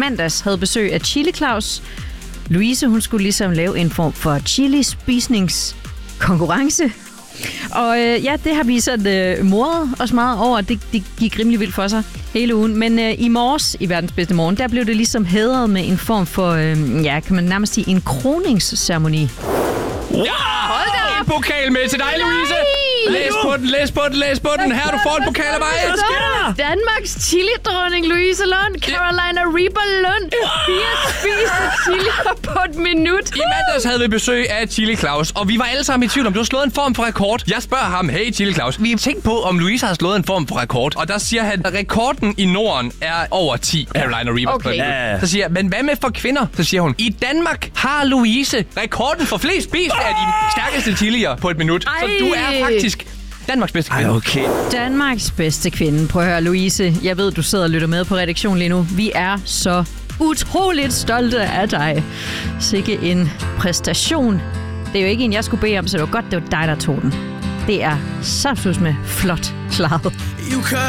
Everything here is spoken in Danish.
mandags havde besøg af Chili Claus. Louise, hun skulle ligesom lave en form for chili-spisningskonkurrence. Og det har vi sådan mordet os meget over. Det gik rimelig vildt for sig hele ugen. Men i morges, i verdens bedste morgen, der blev det ligesom hædret med en form for, kan man nærmest sige, en kroningsceremoni. Wow! En pokal med til dig, Louise! Læs på den. Her, du får en pokal af mig. Danmarks chili-dronning Louise Lund, Carolina Reaper Lund. 4 spiste chilier på et minut. I mandags havde vi besøg af Chili Claus, og vi var alle sammen i tvivl om, du har slået en form for rekord. Jeg spørger ham, hey Chili Claus, vi har tænkt på, om Louise har slået en form for rekord. Og der siger han, at rekorden i Norden er over 10 Carolina Reaper på et minut. Så siger jeg, men hvad med for kvinder? Så siger hun, i Danmark har Louise rekorden for flest spist af de stærkeste chilier på et minut. Så du er faktisk Danmarks bedste kvinde. Okay. Danmarks bedste kvinde. Prøv at høre, Louise. Jeg ved, du sidder og lytter med på redaktionen lige nu. Vi er så utroligt stolte af dig. Sikke en præstation. Det er jo ikke en, jeg skulle bede om, så det var godt, det var dig, der tog den. Det er saftsus med flot klaret.